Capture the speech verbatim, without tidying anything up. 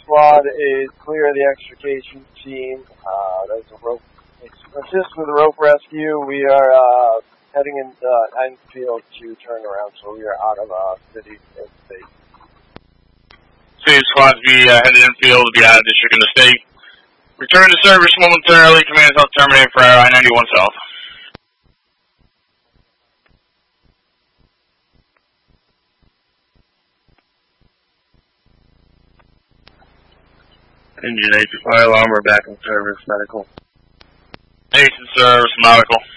squad is clear of the extrication team. Uh, that's a rope. Assist with the rope rescue. We are uh, heading into uh, Enfield to turn around, so we are out of uh, city and state. City squad to be uh, headed infield to be out of district and the state. Return to service momentarily. Command help terminate for I ninety-one South. Engine eight, fire alarm, we're back in service, medical. eight in service, medical.